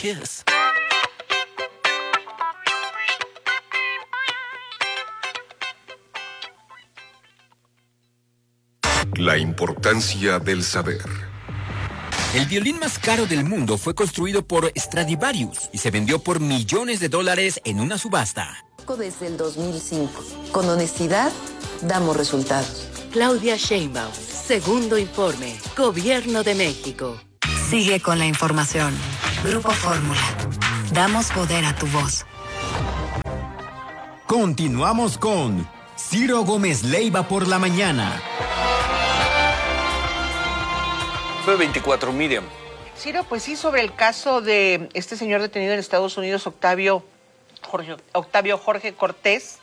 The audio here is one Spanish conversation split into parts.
kiss. La importancia del saber. El violín más caro del mundo fue construido por Stradivarius y se vendió por millones de dólares en una subasta. Desde el 2005. Con honestidad, damos resultados. Claudia Sheinbaum, segundo informe, Gobierno de México. Sigue con la información. Grupo Fórmula. Damos poder a tu voz. Continuamos con Ciro Gómez Leiva por la mañana. 9:24, Miriam. Ciro, pues sí, sobre el caso de este señor detenido en Estados Unidos, Octavio Jorge Cortés.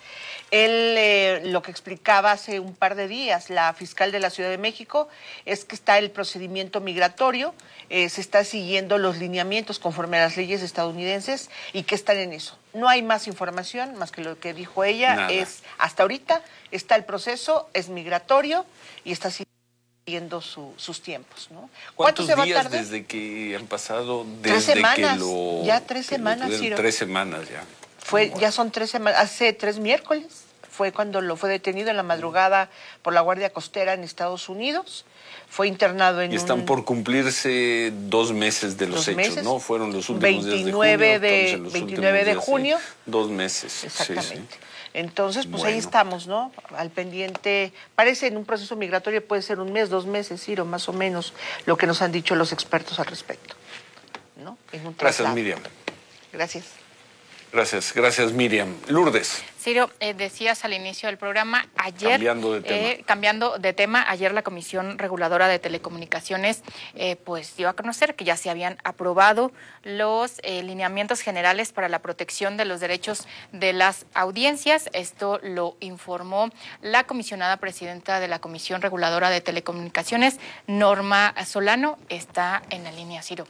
Él lo que explicaba hace un par de días la fiscal de la Ciudad de México es que está el procedimiento migratorio, se está siguiendo los lineamientos conforme a las leyes estadounidenses y que están en eso. No hay más información más que lo que dijo ella. Nada. Es hasta ahorita está el proceso, es migratorio y está siguiendo sus tiempos, ¿no? ¿Cuántos se va a días tardar? desde que han pasado? Tres Desde semanas, que lo, ya 3 semanas, Ciro. 3 semanas ya. Ya son 3 semanas, hace 3 miércoles fue cuando lo fue detenido en la madrugada por la Guardia Costera en Estados Unidos. Fue internado en Y están por cumplirse 2 meses de los hechos, ¿no? Fueron los últimos 29 días de junio. 2 meses. Exactamente. Sí. Entonces, pues Bueno. ahí estamos, ¿no? Al pendiente. Parece en un proceso migratorio puede ser 1 mes, 2 meses, Ciro, más o menos lo que nos han dicho los expertos al respecto, ¿no? En un Gracias, traslado. Miriam. Gracias. Gracias, Miriam. Lourdes. Ciro, decías al inicio del programa, ayer, cambiando de tema, ayer la Comisión Reguladora de Telecomunicaciones pues dio a conocer que ya se habían aprobado los lineamientos generales para la protección de los derechos de las audiencias. Esto lo informó la comisionada presidenta de la Comisión Reguladora de Telecomunicaciones, Norma Solano. Está en la línea, Ciro.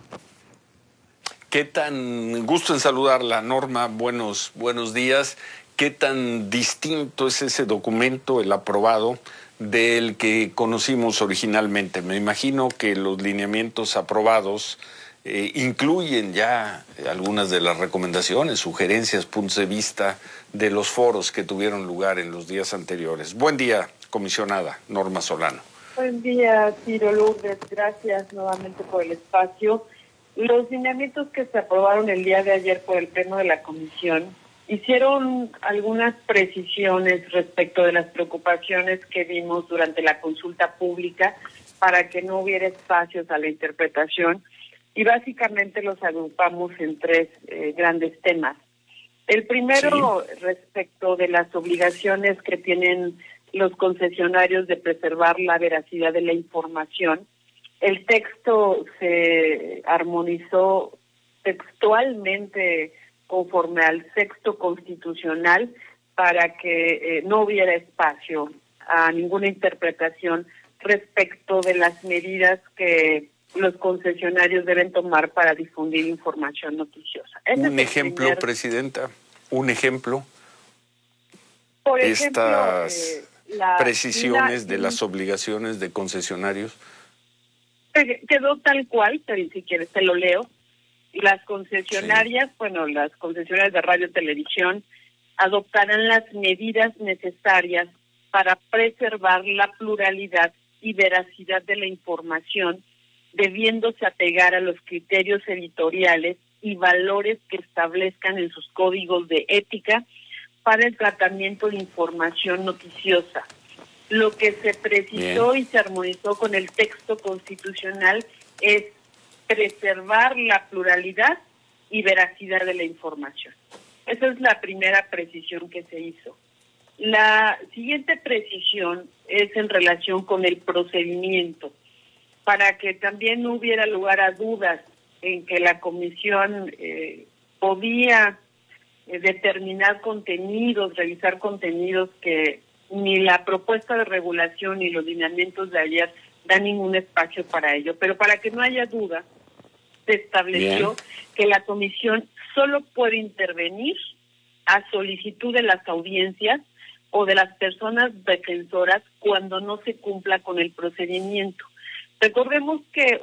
¿Qué tan gusto en saludarla, Norma? Buenos días. ¿Qué tan distinto es ese documento, el aprobado, del que conocimos originalmente? Me imagino que los lineamientos aprobados incluyen ya algunas de las recomendaciones, sugerencias, puntos de vista de los foros que tuvieron lugar en los días anteriores. Buen día, comisionada Norma Solano. Buen día, Ciro, Lourdes. Gracias nuevamente por el espacio. Los lineamientos que se aprobaron el día de ayer por el Pleno de la Comisión hicieron algunas precisiones respecto de las preocupaciones que vimos durante la consulta pública para que no hubiera espacios a la interpretación y básicamente los agrupamos en 3 grandes temas. El primero, respecto de las obligaciones que tienen los concesionarios de preservar la veracidad de la información. El texto se armonizó textualmente conforme al texto constitucional para que no hubiera espacio a ninguna interpretación respecto de las medidas que los concesionarios deben tomar para difundir información noticiosa. Un ejemplo, Presidenta, un ejemplo. Por ejemplo, estas precisiones de las obligaciones de concesionarios. Quedó tal cual, pero si quieres te lo leo. Las concesionarias, las concesionarias de radio y televisión adoptarán las medidas necesarias para preservar la pluralidad y veracidad de la información, debiéndose apegar a los criterios editoriales y valores que establezcan en sus códigos de ética para el tratamiento de información noticiosa. Lo que se precisó y se armonizó con el texto constitucional es preservar la pluralidad y veracidad de la información. Esa es la primera precisión que se hizo. La siguiente precisión es en relación con el procedimiento, para que también no hubiera lugar a dudas en que la comisión podía determinar contenidos, revisar contenidos que ni la propuesta de regulación ni los lineamientos de ayer dan ningún espacio para ello. Pero para que no haya duda, se estableció que la comisión solo puede intervenir a solicitud de las audiencias o de las personas defensoras cuando no se cumpla con el procedimiento. Recordemos que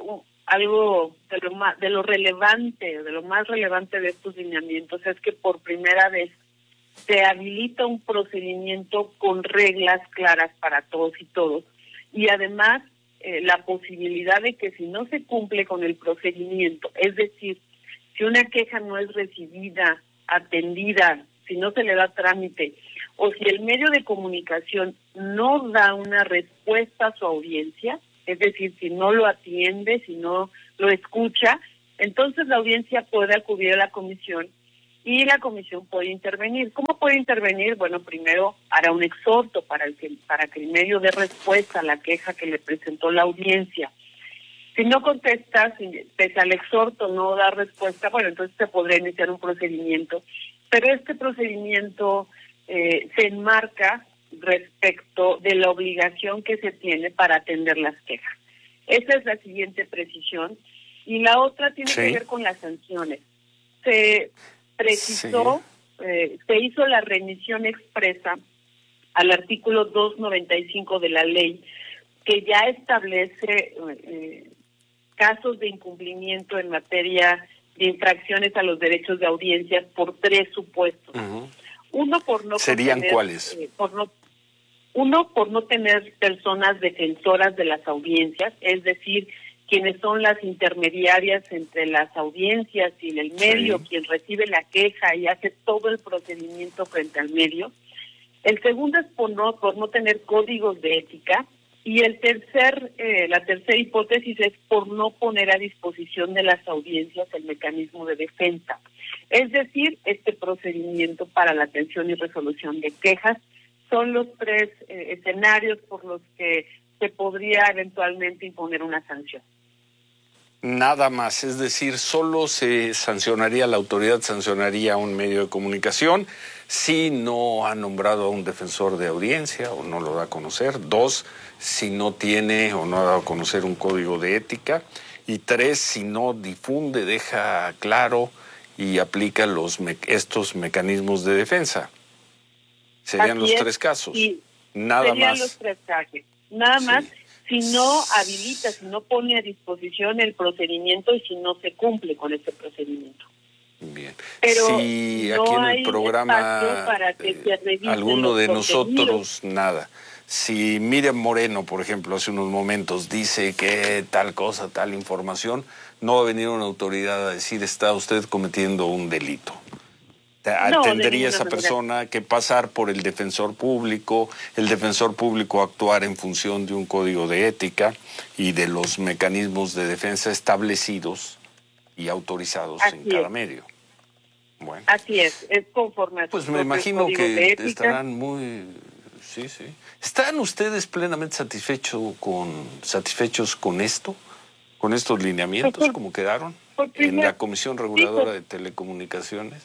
algo de lo relevante, de lo más relevante de estos lineamientos es que por primera vez se habilita un procedimiento con reglas claras para todos y todos, y además la posibilidad de que si no se cumple con el procedimiento, es decir, si una queja no es recibida, atendida, si no se le da trámite, o si el medio de comunicación no da una respuesta a su audiencia, es decir, si no lo atiende, si no lo escucha, entonces la audiencia puede acudir a la comisión y la comisión puede intervenir. ¿Cómo puede intervenir? Bueno, primero hará un exhorto para que el medio dé respuesta a la queja que le presentó la audiencia. Si no contesta, si pese al exhorto no da respuesta, bueno, entonces se podrá iniciar un procedimiento, pero este procedimiento se enmarca respecto de la obligación que se tiene para atender las quejas. Esa es la siguiente precisión. Y la otra tiene que ver con las sanciones. Se precisó, se hizo la remisión expresa al artículo 295 de la ley, que ya establece casos de incumplimiento en materia de infracciones a los derechos de audiencias por 3 supuestos. Uno, por no ¿Serían cuáles? Uno, por no tener personas defensoras de las audiencias, es decir, quienes son las intermediarias entre las audiencias y el medio, quien recibe la queja y hace todo el procedimiento frente al medio. El segundo es por no tener códigos de ética. Y la tercera hipótesis es por no poner a disposición de las audiencias el mecanismo de defensa. Es decir, este procedimiento para la atención y resolución de quejas son los 3 escenarios por los que se podría eventualmente imponer una sanción. Nada más, es decir, solo se sancionaría, la autoridad sancionaría a un medio de comunicación si no ha nombrado a un defensor de audiencia o no lo da a conocer. 2, si no tiene o no ha dado a conocer un código de ética. Y 3, si no difunde, deja claro y aplica estos mecanismos de defensa. Serían los 3 casos. Sí, nada serían más. Los 3 casos. Nada más. Si no habilita, si no pone a disposición el procedimiento y si no se cumple con ese procedimiento. Bien. Pero si no aquí en hay el programa para que se revisen alguno los de contenidos. nosotros, nada. Si Miriam Moreno, por ejemplo, hace unos momentos dice que tal cosa, tal información, no va a venir una autoridad a decir está usted cometiendo un delito. Tendría esa persona que pasar por el defensor público actuar en función de un código de ética y de los mecanismos de defensa establecidos y autorizados en cada medio. Bueno. Así es conforme a pues me imagino que estarán muy... Sí. ¿Están ustedes plenamente satisfechos con esto? ¿Con estos lineamientos como quedaron en la Comisión Reguladora de Telecomunicaciones?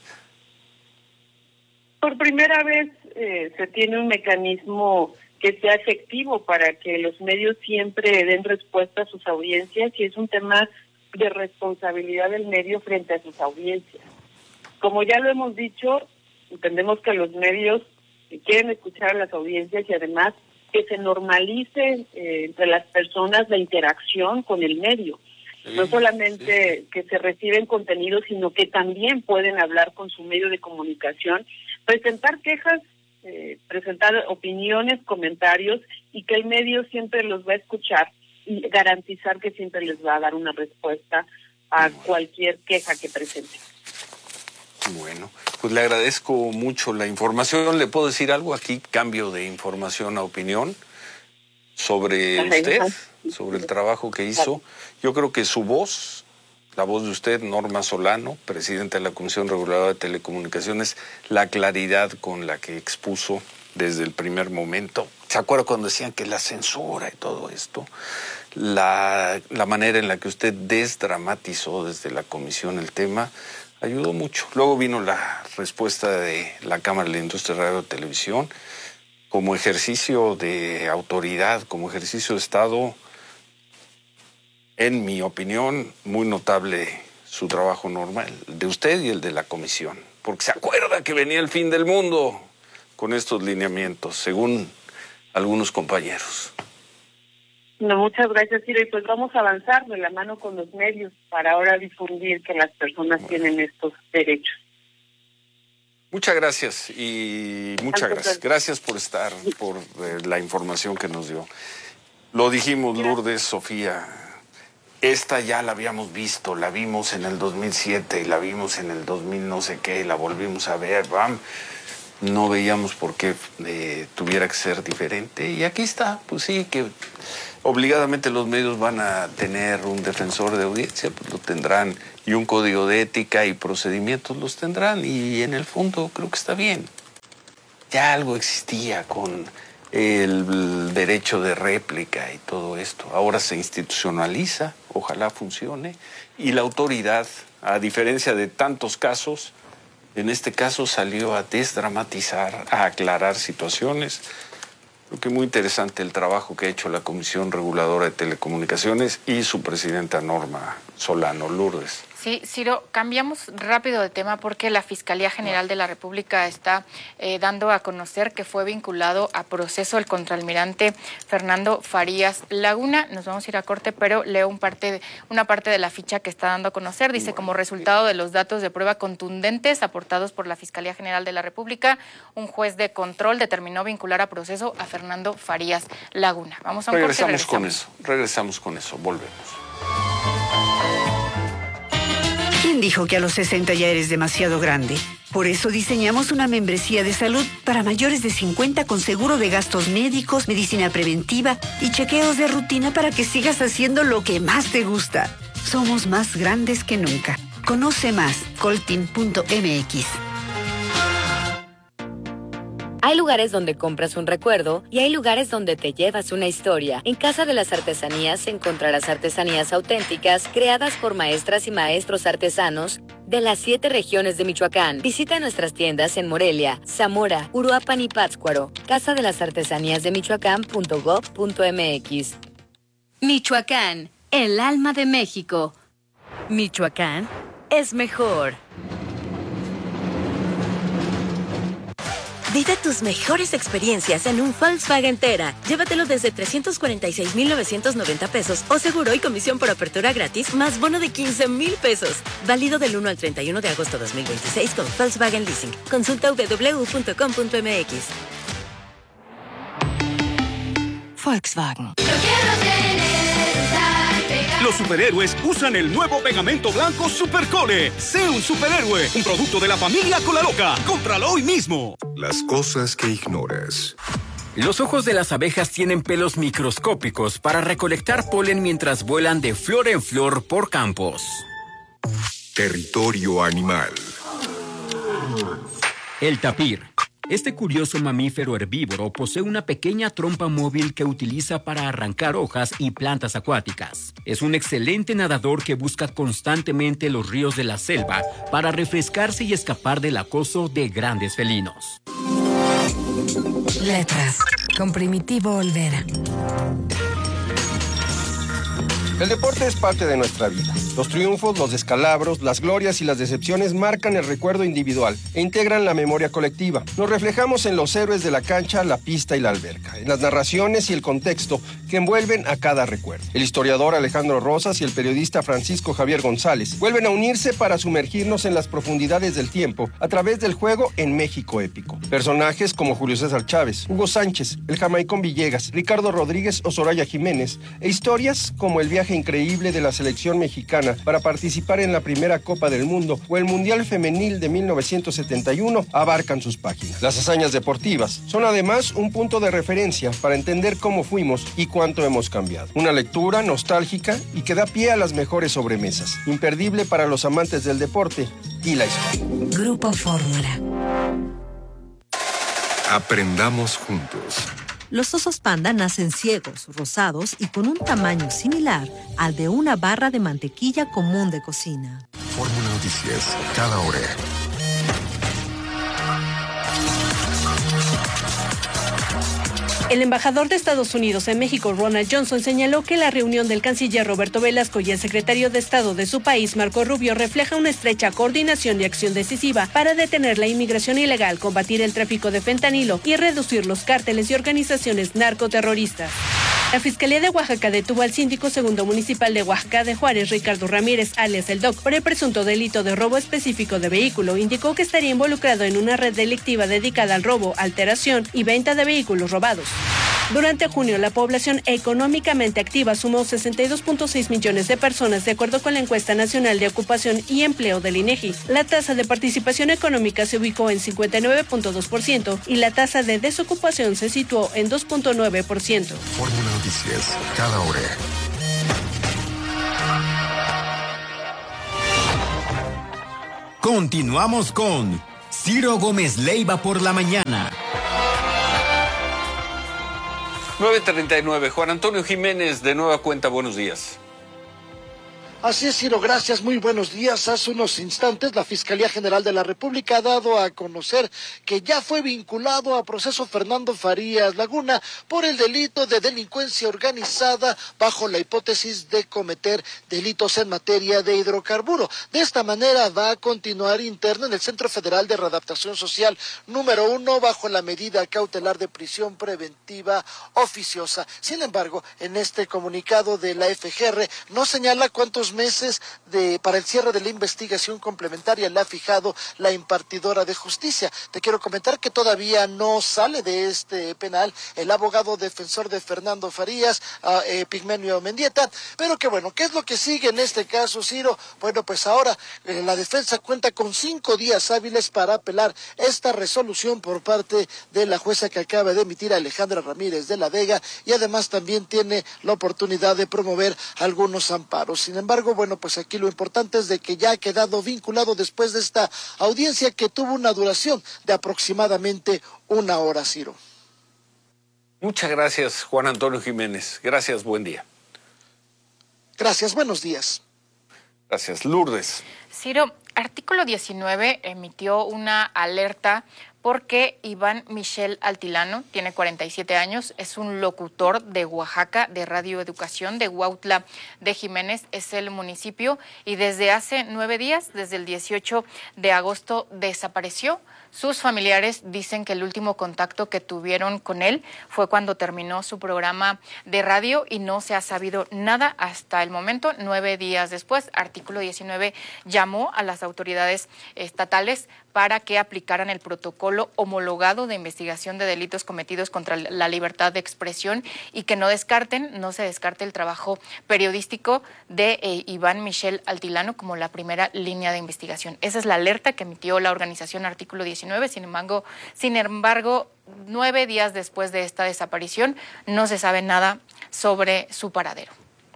Por primera vez se tiene un mecanismo que sea efectivo para que los medios siempre den respuesta a sus audiencias y es un tema de responsabilidad del medio frente a sus audiencias. Como ya lo hemos dicho, entendemos que los medios quieren escuchar a las audiencias y además que se normalice entre las personas la interacción con el medio. No solamente que se reciben contenidos, sino que también pueden hablar con su medio de comunicación, presentar quejas, presentar opiniones, comentarios, y que el medio siempre los va a escuchar y garantizar que siempre les va a dar una respuesta a cualquier queja que presenten. Bueno, pues le agradezco mucho la información. ¿Le puedo decir algo aquí? Cambio de información a opinión sobre usted, sobre el trabajo que hizo. Yo creo que su voz, la voz de usted, Norma Solano, presidenta de la Comisión Reguladora de Telecomunicaciones, la claridad con la que expuso desde el primer momento. ¿Se acuerda cuando decían que la censura y todo esto? La manera en la que usted desdramatizó desde la comisión el tema ayudó mucho. Luego vino la respuesta de la Cámara de la Industria de Radio y Televisión. Como ejercicio de autoridad, como ejercicio de Estado, en mi opinión, muy notable su trabajo normal, de usted y el de la comisión. Porque se acuerda que venía el fin del mundo con estos lineamientos, según algunos compañeros. No, muchas gracias, Ciro. Y pues vamos a avanzar de la mano con los medios para ahora difundir que las personas tienen estos derechos. Muchas gracias y muchas gracias. Gracias por estar, por la información que nos dio. Lo dijimos, Lourdes, Sofía, esta ya la habíamos visto, la vimos en el 2007 y la vimos en el 2000 no sé qué, y la volvimos a ver, ¡bam! No veíamos por qué tuviera que ser diferente. Y aquí está, pues sí, que obligadamente los medios van a tener un defensor de audiencia, pues lo tendrán, y un código de ética y procedimientos los tendrán, y en el fondo creo que está bien. Ya algo existía con el derecho de réplica y todo esto. Ahora se institucionaliza, ojalá funcione, y la autoridad, a diferencia de tantos casos, en este caso salió a desdramatizar, a aclarar situaciones. Creo que muy interesante el trabajo que ha hecho la Comisión Reguladora de Telecomunicaciones y su presidenta Norma Solano. Lourdes. Sí, Ciro, cambiamos rápido de tema porque la Fiscalía General de la República está dando a conocer que fue vinculado a proceso el contraalmirante Fernando Farías Laguna. Nos vamos a ir a corte, pero leo una parte de la ficha que está dando a conocer. Dice, como resultado de los datos de prueba contundentes aportados por la Fiscalía General de la República, un juez de control determinó vincular a proceso a Fernando Farías Laguna. Vamos a un corte. Regresamos con eso, volvemos. ¿Quién dijo que a los 60 ya eres demasiado grande? Por eso diseñamos una membresía de salud para mayores de 50 con seguro de gastos médicos, medicina preventiva y chequeos de rutina para que sigas haciendo lo que más te gusta. Somos más grandes que nunca. Conoce más, coltin.mx. Hay lugares donde compras un recuerdo y hay lugares donde te llevas una historia. En Casa de las Artesanías encontrarás artesanías auténticas creadas por maestras y maestros artesanos de las 7 regiones de Michoacán. Visita nuestras tiendas en Morelia, Zamora, Uruapan y Pátzcuaro. Casa de las Artesanías de Michoacán.gov.mx. Michoacán, el alma de México. Michoacán es mejor. Vive tus mejores experiencias en un Volkswagen Tera. Llévatelo desde 346,990 pesos o seguro y comisión por apertura gratis más bono de 15,000 pesos. Válido del 1 al 31 de agosto 2026 con Volkswagen Leasing. Consulta www.com.mx. Volkswagen. Los superhéroes usan el nuevo pegamento blanco Supercole. Sé un superhéroe, un producto de la familia Colaloca. Cómpralo hoy mismo. Las cosas que ignoras. Los ojos de las abejas tienen pelos microscópicos para recolectar polen mientras vuelan de flor en flor por campos. Territorio animal. El tapir. Este curioso mamífero herbívoro posee una pequeña trompa móvil que utiliza para arrancar hojas y plantas acuáticas. Es un excelente nadador que busca constantemente los ríos de la selva para refrescarse y escapar del acoso de grandes felinos. Letras, con Primitivo Olvera. El deporte es parte de nuestra vida. Los triunfos, los descalabros, las glorias y las decepciones marcan el recuerdo individual e integran la memoria colectiva. Nos reflejamos en los héroes de la cancha, la pista y la alberca, en las narraciones y el contexto que envuelven a cada recuerdo. El historiador Alejandro Rosas y el periodista Francisco Javier González vuelven a unirse para sumergirnos en las profundidades del tiempo a través del juego en México épico. Personajes como Julio César Chávez, Hugo Sánchez, el Jamaicón Villegas, Ricardo Rodríguez o Soraya Jiménez, e historias como el viaje increíble de la selección mexicana para participar en la primera Copa del Mundo o el Mundial Femenil de 1971 abarcan sus páginas. Las hazañas deportivas son además un punto de referencia para entender cómo fuimos y cuánto hemos cambiado. Una lectura nostálgica y que da pie a las mejores sobremesas, imperdible para los amantes del deporte y la historia. Grupo Fórmula. Aprendamos juntos. Los osos panda nacen ciegos, rosados y con un tamaño similar al de una barra de mantequilla común de cocina. Fórmula Noticias, cada hora. El embajador de Estados Unidos en México, Ronald Johnson, señaló que la reunión del canciller Roberto Velasco y el secretario de Estado de su país, Marco Rubio, refleja una estrecha coordinación y acción decisiva para detener la inmigración ilegal, combatir el tráfico de fentanilo y reducir los cárteles y organizaciones narcoterroristas. La Fiscalía de Oaxaca detuvo al síndico segundo municipal de Oaxaca de Juárez, Ricardo Ramírez, alias El Doc, por el presunto delito de robo específico de vehículo. Indicó que estaría involucrado en una red delictiva dedicada al robo, alteración y venta de vehículos robados. Durante junio, la población económicamente activa sumó 62.6 millones de personas, de acuerdo con la encuesta nacional de ocupación y empleo del INEGI. La tasa de participación económica se ubicó en 59.2% y la tasa de desocupación se situó en 2.9%. Fórmula Noticias, cada hora. Continuamos con Ciro Gómez Leiva por la mañana. 9:39. Juan Antonio Jiménez, de nueva cuenta, buenos días. Así es, Ciro, gracias, muy buenos días. Hace unos instantes la Fiscalía General de la República ha dado a conocer que ya fue vinculado a proceso Fernando Farías Laguna por el delito de delincuencia organizada bajo la hipótesis de cometer delitos en materia de hidrocarburo. De esta manera va a continuar interno en el Centro Federal de Readaptación Social número 1 bajo la medida cautelar de prisión preventiva oficiosa. Sin embargo, en este comunicado de la FGR no señala cuántos meses para el cierre de la investigación complementaria le ha fijado la impartidora de justicia. Te quiero comentar que todavía no sale de este penal el abogado defensor de Fernando Farías, Pigmenio Mendieta, pero que bueno, ¿qué es lo que sigue en este caso, Ciro? Bueno, pues ahora la defensa cuenta con 5 días hábiles para apelar esta resolución por parte de la jueza que acaba de emitir, Alejandra Ramírez de la Vega, y además también tiene la oportunidad de promover algunos amparos. Sin embargo, bueno, pues aquí lo importante es de que ya ha quedado vinculado después de esta audiencia que tuvo una duración de aproximadamente 1 hora, Ciro. Muchas gracias, Juan Antonio Jiménez. Gracias, buen día. Gracias, buenos días. Gracias, Lourdes. Ciro, Artículo 19 emitió una alerta porque Iván Michel Altilano tiene 47 años, es un locutor de Oaxaca, de Radio Educación, de Huautla de Jiménez, es el municipio, y desde hace 9 días, desde el 18 de agosto, desapareció. Sus familiares dicen que el último contacto que tuvieron con él fue cuando terminó su programa de radio y no se ha sabido nada hasta el momento. 9 días después, Artículo 19 llamó a las autoridades estatales para que aplicaran el protocolo homologado de investigación de delitos cometidos contra la libertad de expresión y que no se descarte el trabajo periodístico de Iván Michel Altilano como la primera línea de investigación. Esa es la alerta que emitió la organización Artículo 19. Sin embargo, 9 días después de esta desaparición, no se sabe nada sobre su paradero.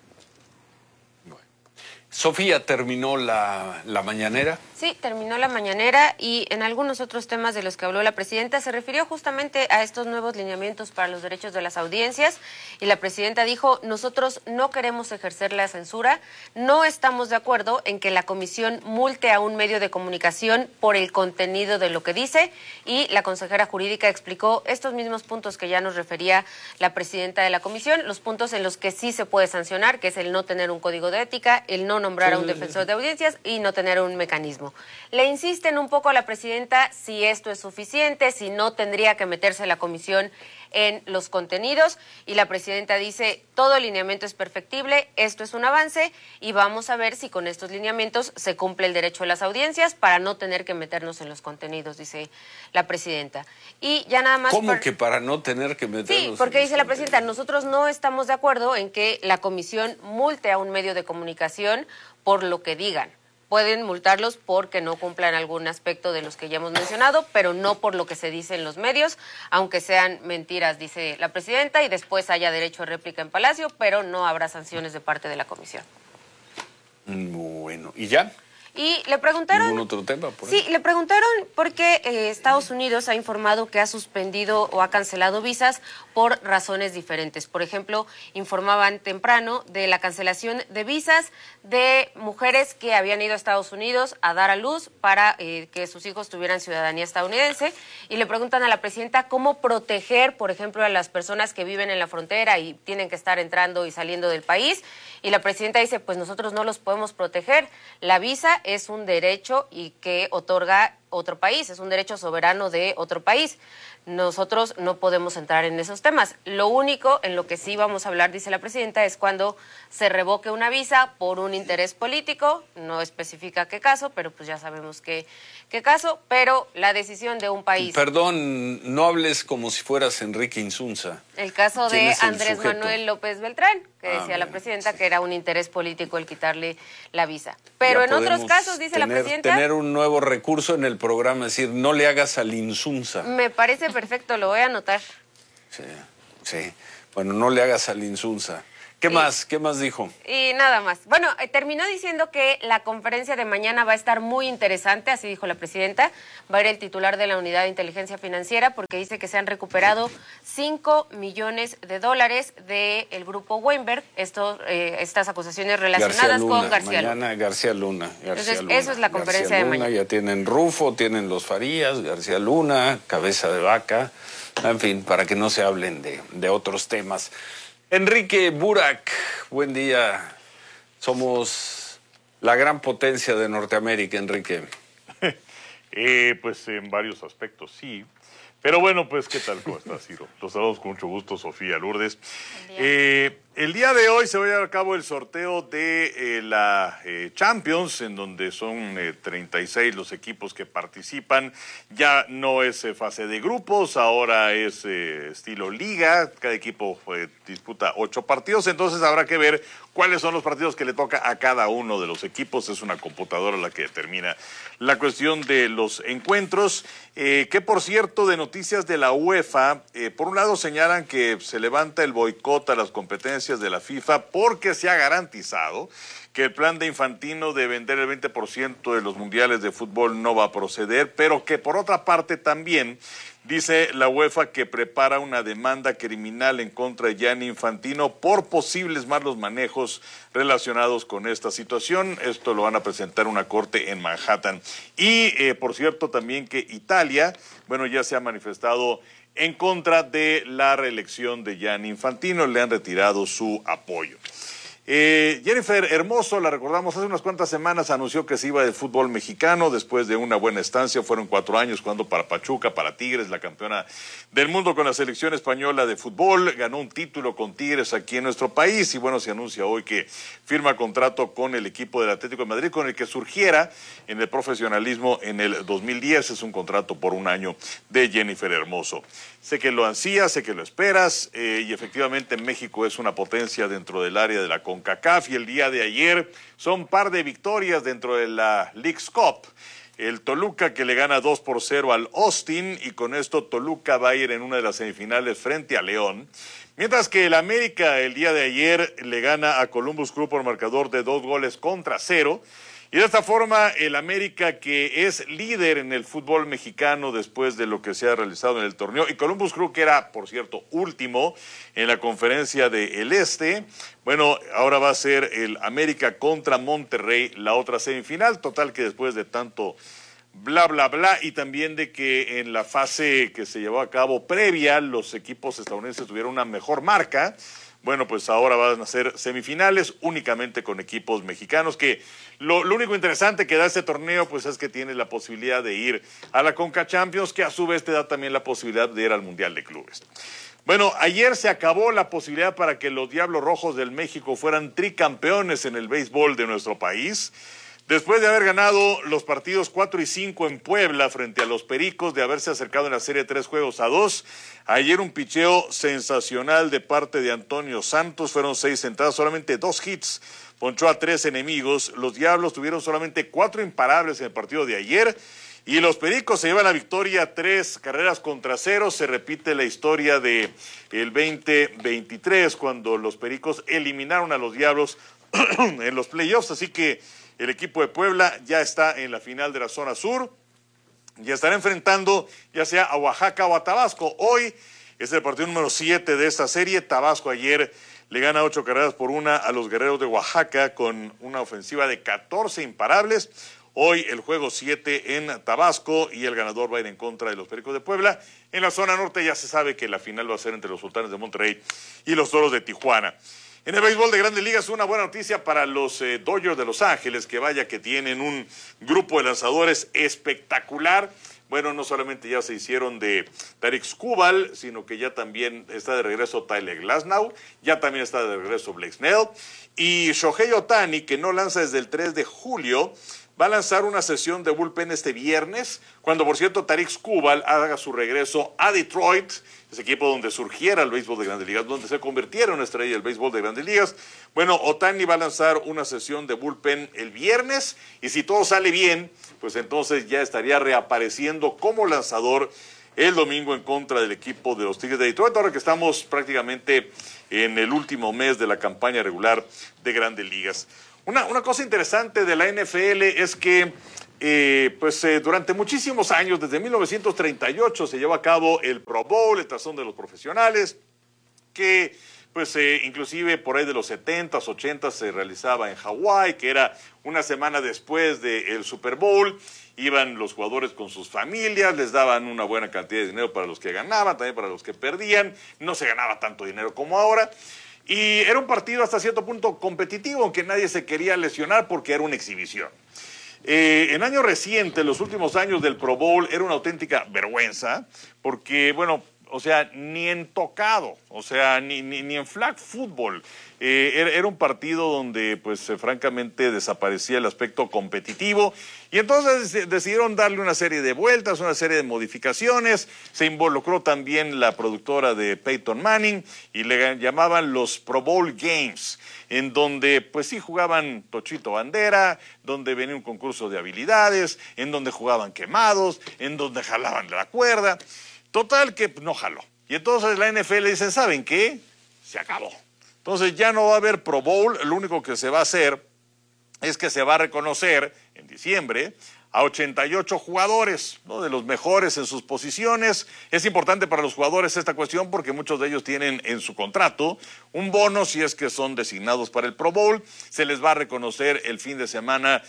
Sofía, ¿terminó la mañanera? Sí, terminó la mañanera y en algunos otros temas de los que habló la presidenta se refirió justamente a estos nuevos lineamientos para los derechos de las audiencias y la presidenta dijo, nosotros no queremos ejercer la censura, no estamos de acuerdo en que la comisión multe a un medio de comunicación por el contenido de lo que dice y la consejera jurídica explicó estos mismos puntos que ya nos refería la presidenta de la comisión, los puntos en los que sí se puede sancionar, que es el no tener un código de ética, el no nombrar a un defensor de audiencias y no tener un mecanismo. Le insisten un poco a la presidenta si esto es suficiente, si no tendría que meterse la comisión en los contenidos y la presidenta dice todo el lineamiento es perfectible, esto es un avance y vamos a ver si con estos lineamientos se cumple el derecho a las audiencias para no tener que meternos en los contenidos, dice la presidenta. Y ya nada más... ¿Cómo que para no tener que meternos? Sí, porque dice la presidenta, nosotros no estamos de acuerdo en que la comisión multe a un medio de comunicación por lo que digan. Pueden multarlos porque no cumplan algún aspecto de los que ya hemos mencionado, pero no por lo que se dice en los medios, aunque sean mentiras, dice la presidenta, y después haya derecho a réplica en Palacio, pero no habrá sanciones de parte de la comisión. Bueno, ¿y ya? Y le preguntaron... ¿Ningún otro tema? Sí, le preguntaron por qué Estados Unidos ha informado que ha suspendido o ha cancelado visas por razones diferentes. Por ejemplo, informaban temprano de la cancelación de visas de mujeres que habían ido a Estados Unidos a dar a luz para que sus hijos tuvieran ciudadanía estadounidense. Y le preguntan a la presidenta cómo proteger, por ejemplo, a las personas que viven en la frontera y tienen que estar entrando y saliendo del país. Y la presidenta dice, pues nosotros no los podemos proteger. La visa es un derecho y que otorga otro país, es un derecho soberano de otro país. Nosotros no podemos entrar en esos temas. Lo único en lo que sí vamos a hablar, dice la presidenta, es cuando se revoque una visa por un interés político, no especifica qué caso, pero pues ya sabemos qué caso, pero la decisión de un país. Perdón, no hables como si fueras Enrique Insunza. El caso de Andrés Manuel López Beltrán, que decía la presidenta que era un interés político el quitarle la visa. Pero en otros casos, dice la presidenta, tener un nuevo recurso en el programa, es decir, no le hagas al Insunza. Me parece perfecto, lo voy a anotar. Sí. Bueno, no le hagas al Insunza. ¿Qué más dijo? Y nada más. Bueno, terminó diciendo que la conferencia de mañana va a estar muy interesante, así dijo la presidenta. Va a ir el titular de la Unidad de Inteligencia Financiera porque dice que se han recuperado $5 millones del grupo Weinberg. Estas acusaciones relacionadas con García Luna. Mañana García Luna. Entonces, eso es la conferencia de mañana. Ya tienen Rufo, tienen los Farías, García Luna, cabeza de vaca. En fin, para que no se hablen de otros temas. Enrique Burak, buen día. Somos la gran potencia de Norteamérica, Enrique. Pues en varios aspectos, sí. Pero bueno, pues, ¿qué tal? ¿Cómo estás, Ciro? Los saludos con mucho gusto, Sofía Lourdes. El día de hoy se va a llevar a cabo el sorteo de la Champions, en donde son 36 los equipos que participan. Ya no es fase de grupos, ahora es estilo liga. Cada equipo disputa 8 partidos, entonces habrá que ver cuáles son los partidos que le toca a cada uno de los equipos. Es una computadora la que determina la cuestión de los encuentros. Que por cierto, de noticias de la UEFA, por un lado señalan que se levanta el boicot a las competencias de la FIFA porque se ha garantizado que el plan de Infantino de vender el 20% de los mundiales de fútbol no va a proceder, pero que por otra parte también dice la UEFA que prepara una demanda criminal en contra de Gianni Infantino por posibles malos manejos relacionados con esta situación. Esto lo van a presentar en una corte en Manhattan. Y por cierto también que Italia, bueno, ya se ha manifestado en contra de la reelección de Gianni Infantino, le han retirado su apoyo. Jennifer Hermoso, la recordamos, hace unas cuantas semanas anunció que se iba del fútbol mexicano después de una buena estancia. Fueron 4 años jugando para Pachuca, para Tigres, la campeona del mundo con la selección española de fútbol. Ganó un título con Tigres aquí en nuestro país y bueno, se anuncia hoy que firma contrato con el equipo del Atlético de Madrid, con el que surgiera en el profesionalismo en el 2010. Es un contrato por 1 año de Jennifer Hermoso. Sé que lo ansías, sé que lo esperas y efectivamente México es una potencia dentro del área de la CONCACAF y el día de ayer son par de victorias dentro de la Leagues Cup. El Toluca que le gana 2-0 al Austin y con esto Toluca va a ir en una de las semifinales frente a León. Mientras que el América el día de ayer le gana a Columbus Crew por marcador de 2-0. Y de esta forma, el América, que es líder en el fútbol mexicano después de lo que se ha realizado en el torneo, y Columbus Crew, que era, por cierto, último en la conferencia del Este, bueno, ahora va a ser el América contra Monterrey, la otra semifinal. Total que después de tanto bla, bla, bla, y también de que en la fase que se llevó a cabo previa, los equipos estadounidenses tuvieron una mejor marca. Bueno, pues ahora van a ser semifinales únicamente con equipos mexicanos, que lo único interesante que da este torneo pues es que tiene la posibilidad de ir a la Conca Champions, que a su vez te da también la posibilidad de ir al Mundial de Clubes. Bueno, ayer se acabó la posibilidad para que los Diablos Rojos del México fueran tricampeones en el béisbol de nuestro país. Después de haber ganado los partidos 4 y 5 en Puebla frente a los Pericos, de haberse acercado en la serie 3-2, ayer un picheo sensacional de parte de Antonio Santos. Fueron 6 entradas, solamente 2 hits, ponchó a 3 enemigos. Los Diablos tuvieron solamente 4 imparables en el partido de ayer y los Pericos se llevan la victoria 3-0. Se repite la historia de el 2023 cuando los Pericos eliminaron a los Diablos en los playoffs, así que el equipo de Puebla ya está en la final de la zona sur y estará enfrentando ya sea a Oaxaca o a Tabasco. Hoy es el partido número 7 de esta serie. Tabasco ayer le gana 8-1 a los Guerreros de Oaxaca con una ofensiva de 14 imparables. Hoy el juego 7 en Tabasco y el ganador va a ir en contra de los Pericos de Puebla. En la zona norte ya se sabe que la final va a ser entre los Sultanes de Monterrey y los Toros de Tijuana. En el béisbol de Grandes Ligas, una buena noticia para los Dodgers de Los Ángeles, que vaya que tienen un grupo de lanzadores espectacular. Bueno, no solamente ya se hicieron de Tarik Skubal, sino que ya también está de regreso Tyler Glasnow, ya también está de regreso Blake Snell, y Shohei Ohtani, que no lanza desde el 3 de julio, va a lanzar una sesión de bullpen este viernes, cuando por cierto Tarik Skubal haga su regreso a Detroit, ese equipo donde surgiera el béisbol de Grandes Ligas, donde se convirtiera en una estrella del béisbol de Grandes Ligas. Bueno, Ohtani va a lanzar una sesión de bullpen el viernes, y si todo sale bien, pues entonces ya estaría reapareciendo como lanzador el domingo en contra del equipo de los Tigres de Detroit, ahora que estamos prácticamente en el último mes de la campaña regular de Grandes Ligas. Una cosa interesante de la NFL es que durante muchísimos años, desde 1938, se llevó a cabo el Pro Bowl, el Tazón de los Profesionales, que inclusive por ahí de los 70s, 80s se realizaba en Hawái, que era una semana después del Super Bowl. Iban los jugadores con sus familias, les daban una buena cantidad de dinero para los que ganaban, también para los que perdían. No se ganaba tanto dinero como ahora. Y era un partido hasta cierto punto competitivo, aunque nadie se quería lesionar porque era una exhibición. En años recientes, los últimos años del Pro Bowl, era una auténtica vergüenza, porque, ni en tocado, ni en flag football. Era un partido donde, francamente, desaparecía el aspecto competitivo. Y entonces decidieron darle una serie de vueltas, una serie de modificaciones. Se involucró también la productora de Peyton Manning y le llamaban los Pro Bowl Games, en donde, jugaban tochito bandera, donde venía un concurso de habilidades, en donde jugaban quemados, en donde jalaban de la cuerda. Total que no jaló. Y entonces la NFL dice, ¿saben qué? Se acabó. Entonces ya no va a haber Pro Bowl, lo único que se va a hacer es que se va a reconocer en diciembre a 88 jugadores, ¿no?, de los mejores en sus posiciones. Es importante para los jugadores esta cuestión porque muchos de ellos tienen en su contrato un bono si es que son designados para el Pro Bowl. Se les va a reconocer el fin de semana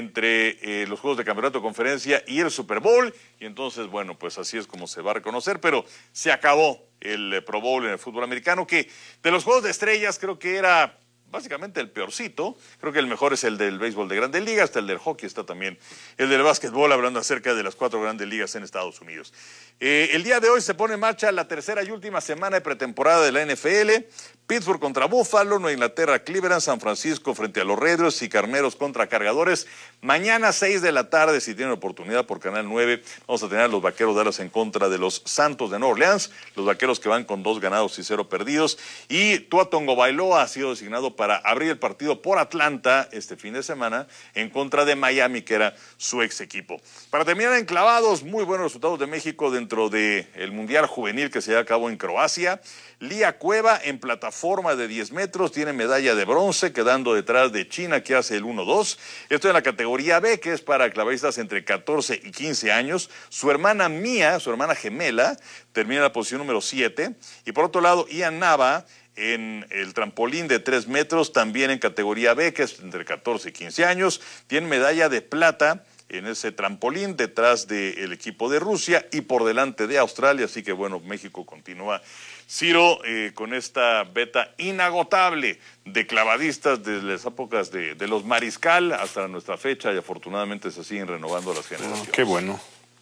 entre los juegos de campeonato de conferencia y el Super Bowl. Y entonces, así es como se va a reconocer, pero se acabó el Pro Bowl en el fútbol americano, que de los juegos de estrellas creo que era básicamente el peorcito. Creo que el mejor es el del béisbol de Grandes Ligas, está el del hockey, está también el del básquetbol, hablando acerca de las 4 Grandes Ligas en Estados Unidos. El día de hoy se pone en marcha la tercera y última semana de pretemporada de la NFL. Pittsburgh contra Buffalo, Nueva Inglaterra, Cleveland, San Francisco frente a los Raiders y Carneros contra Cargadores. Mañana 6 de la tarde, si tienen oportunidad por Canal 9, vamos a tener a los Vaqueros de Dallas en contra de los Santos de Nueva Orleans, los Vaqueros que van con 2 ganados y 0 perdidos. Y Tua Tagovailoa ha sido designado para abrir el partido por Atlanta este fin de semana en contra de Miami, que era su ex equipo. Para terminar en clavados, muy buenos resultados de México dentro del Mundial Juvenil que se lleva a cabo en Croacia. Lía Cueva en plataforma de 10 metros tiene medalla de bronce, quedando detrás de China, que hace el 1-2. Esto en la categoría B, que es para clavadistas entre 14 y 15 años. Su hermana Mía, su hermana gemela, termina en la posición número 7. Y por otro lado, Ian Nava en el trampolín de 3 metros, también en categoría B, que es entre 14 y 15 años. Tiene medalla de plata en ese trampolín detrás del equipo de Rusia y por delante de Australia. Así que México continúa, Ciro, con esta beta inagotable de clavadistas desde las épocas de los Mariscal hasta nuestra fecha, y afortunadamente se siguen renovando las generaciones. Qué bueno.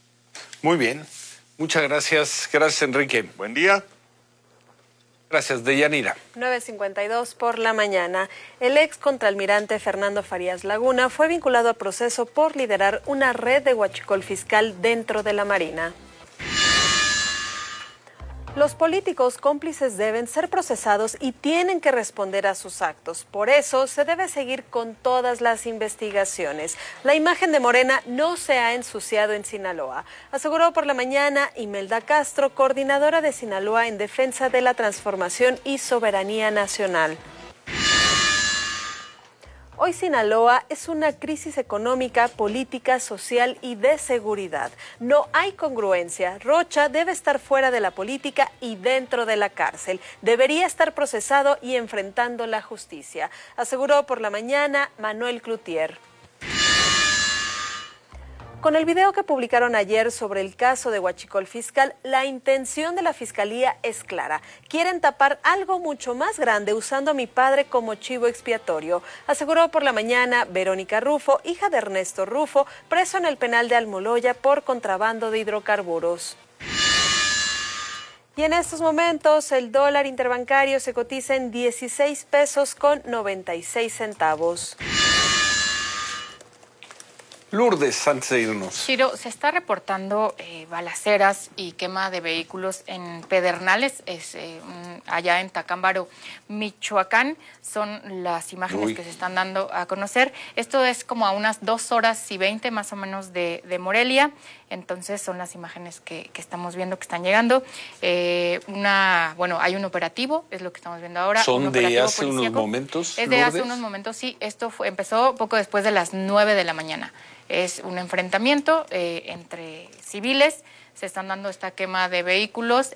Muy bien. Muchas gracias. Gracias, Enrique. Buen día. Gracias, Deyanira. 9:52 por la mañana. El ex contraalmirante Fernando Farías Laguna fue vinculado a proceso por liderar una red de huachicol fiscal dentro de la Marina. Los políticos cómplices deben ser procesados y tienen que responder a sus actos. Por eso se debe seguir con todas las investigaciones. La imagen de Morena no se ha ensuciado en Sinaloa, aseguró por la mañana Imelda Castro, coordinadora de Sinaloa en defensa de la transformación y soberanía nacional. Hoy Sinaloa es una crisis económica, política, social y de seguridad. No hay congruencia. Rocha debe estar fuera de la política y dentro de la cárcel. Debería estar procesado y enfrentando la justicia, aseguró por la mañana Manuel Cloutier. Con el video que publicaron ayer sobre el caso de Huachicol Fiscal, la intención de la Fiscalía es clara. Quieren tapar algo mucho más grande usando a mi padre como chivo expiatorio, aseguró por la mañana Verónica Rufo, hija de Ernesto Rufo, preso en el penal de Almoloya por contrabando de hidrocarburos. Y en estos momentos el dólar interbancario se cotiza en 16 pesos con 96 centavos. Lourdes, antes de irnos. Ciro, se está reportando balaceras y quema de vehículos en Pedernales, allá en Tacámbaro, Michoacán. Son las imágenes que se están dando a conocer. Esto es como a unas 2:20 más o menos de Morelia. Entonces son las imágenes que estamos viendo que están llegando. Hay un operativo, es lo que estamos viendo ahora. ¿Son de hace unos momentos? Es de hace unos momentos, sí. Esto empezó poco después de las 9 de la mañana. Es un enfrentamiento entre civiles. Se están dando esta quema de vehículos